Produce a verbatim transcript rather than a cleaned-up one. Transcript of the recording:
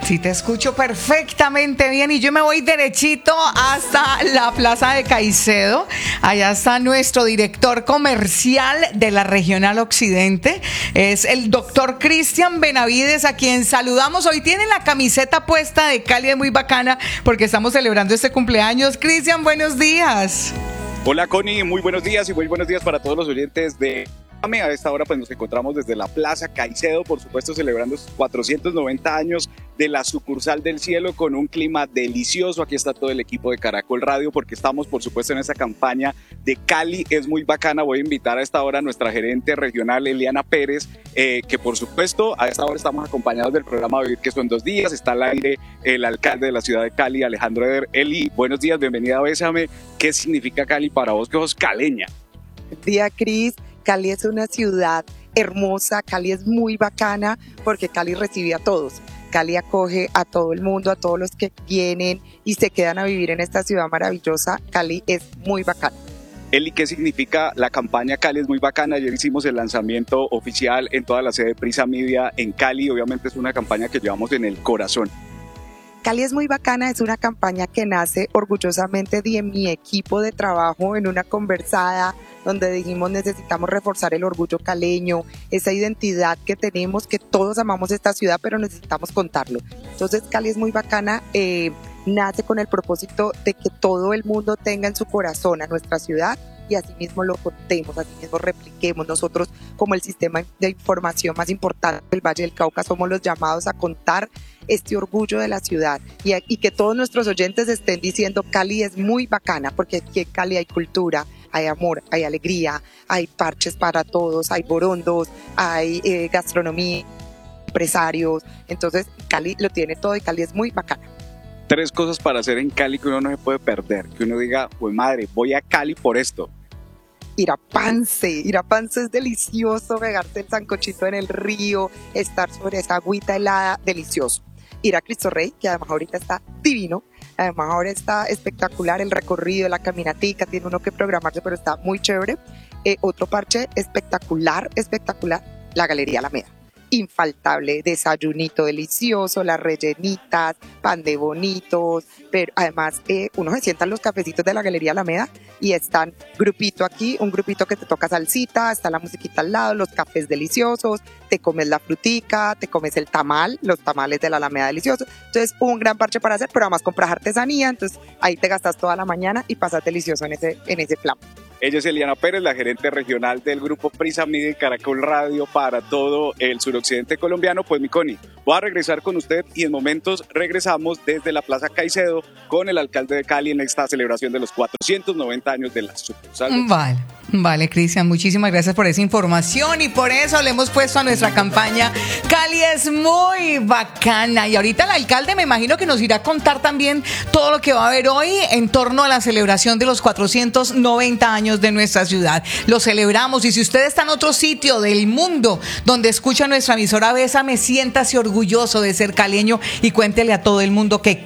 Sí, te escucho perfectamente bien y yo me voy derechito hasta la Plaza de Caicedo. Allá está nuestro director comercial de la Regional Occidente. Es el doctor Cristian Benavides, a quien saludamos. Hoy tiene la camiseta puesta de Cali, es muy bacana porque estamos celebrando este cumpleaños. Cristian, buenos días. Hola Connie, muy buenos días y muy buenos días para todos los oyentes de A esta hora pues nos encontramos desde la Plaza Caicedo, por supuesto celebrando sus cuatrocientos noventa años de la sucursal del cielo con un clima delicioso. Aquí está todo el equipo de Caracol Radio porque estamos por supuesto en esa campaña de Cali es muy bacana. Voy a invitar a esta hora a nuestra gerente regional Eliana Pérez, eh, que por supuesto a esta hora estamos acompañados del programa Vivir que son dos días. Está al aire el alcalde de la ciudad de Cali, Alejandro Eder. Eli, buenos días, bienvenida a Bésame. ¿Qué significa Cali para vos que sos caleña? Buen día, Cris. Cali es una ciudad hermosa, Cali es muy bacana porque Cali recibe a todos. Cali acoge a todo el mundo, a todos los que vienen y se quedan a vivir en esta ciudad maravillosa. Cali es muy bacana. Eli, ¿qué significa la campaña Cali es muy bacana? Ayer hicimos el lanzamiento oficial en toda la sede de Prisa Media en Cali. Obviamente es una campaña que llevamos en el corazón. Cali es muy bacana, es una campaña que nace orgullosamente de mi equipo de trabajo en una conversada donde dijimos necesitamos reforzar el orgullo caleño, esa identidad que tenemos, que todos amamos esta ciudad, pero necesitamos contarlo. Entonces Cali es muy bacana, eh, nace con el propósito de que todo el mundo tenga en su corazón a nuestra ciudad y así mismo lo contemos, así mismo repliquemos. Nosotros, como el sistema de información más importante del Valle del Cauca, somos los llamados a contar este orgullo de la ciudad y, y que todos nuestros oyentes estén diciendo Cali es muy bacana, porque aquí en Cali hay cultura, hay amor, hay alegría, hay parches para todos, hay borondos, hay eh, gastronomía, empresarios. Entonces Cali lo tiene todo y Cali es muy bacana. Tres cosas para hacer en Cali que uno no se puede perder, que uno diga, pues madre, voy a Cali por esto. Ir a Pance, ir a Pance es delicioso, pegarse el sancochito en el río, estar sobre esa agüita helada, delicioso. Ir a Cristo Rey, que además ahorita está divino, además ahora está espectacular el recorrido, la caminatica, tiene uno que programarse, pero está muy chévere. Eh, otro parche espectacular, espectacular, la Galería Alameda. Infaltable, desayunito delicioso, las rellenitas, pan de bonitos, pero además eh, uno se sienta en los cafecitos de la Galería Alameda y están grupito aquí, un grupito que te toca salsita, está la musiquita al lado, los cafés deliciosos, te comes la frutica, te comes el tamal, los tamales de la Alameda deliciosos. Entonces un gran parche para hacer, pero además compras artesanía, entonces ahí te gastas toda la mañana y pasas delicioso en ese, en ese plan. Ella es Eliana Pérez, la gerente regional del grupo Prisa Media y Caracol Radio para todo el suroccidente colombiano. Pues mi Connie, voy a regresar con usted y en momentos regresamos desde la Plaza Caicedo con el alcalde de Cali en esta celebración de los cuatrocientos noventa años de la sucursal. Vale, vale, Cristian, muchísimas gracias por esa información y por eso le hemos puesto a nuestra campaña Cali es muy bacana. Y ahorita el alcalde me imagino que nos irá a contar también todo lo que va a haber hoy en torno a la celebración de los cuatrocientos noventa años de nuestra ciudad. Lo celebramos y si usted está en otro sitio del mundo donde escucha nuestra emisora Bésame, siéntase orgulloso de ser caleño y cuéntele a todo el mundo que